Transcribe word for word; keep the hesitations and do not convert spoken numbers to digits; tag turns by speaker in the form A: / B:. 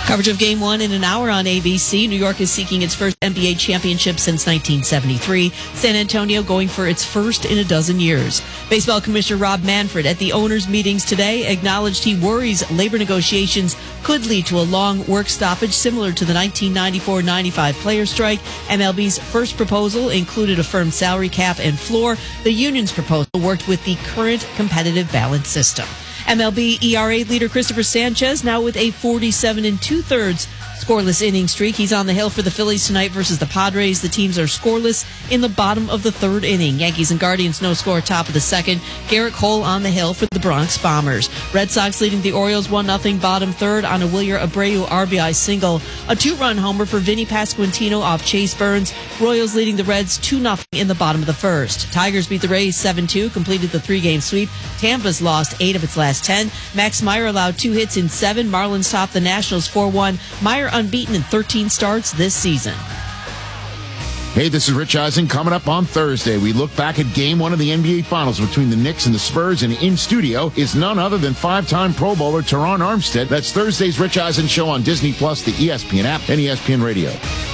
A: Coverage of Game one in an hour on A B C. New York is seeking its first N B A championship since nineteen seventy-three. San Antonio going for its first in a dozen years. Baseball Commissioner Rob Manfred at the owners' meetings today acknowledged he worries labor negotiations could lead to a long work stoppage similar to the nineteen ninety-four ninety-five player strike. M L B's first proposal included a firm salary cap and floor. The union's proposal worked with the current competitive balance system. M L B E R A leader Christopher Sanchez now with a forty-seven and two-thirds scoreless inning streak. He's on the hill for the Phillies tonight versus the Padres. The teams are scoreless in the bottom of the third inning. Yankees and Guardians no score top of the second. Garrett Cole on the hill for the Bronx Bombers. Red Sox leading the Orioles one nothing bottom third on a Wilyer Abreu R B I single. A two-run homer for Vinny Pasquantino off Chase Burns. Royals leading the Reds two nothing in the bottom of the first. Tigers beat the Rays seven two, completed the three-game sweep. Tampa's lost eight of its last ten. Max Meyer allowed two hits in seven. Marlins topped the Nationals four one. Meyer unbeaten in thirteen starts this season.
B: Hey, this is Rich Eisen. Coming up on Thursday, we look back at game one of the N B A Finals between the Knicks and the Spurs, and in studio is none other than five-time Pro Bowler Teron Armstead. That's Thursday's Rich Eisen Show on Disney Plus, the E S P N app, and E S P N Radio.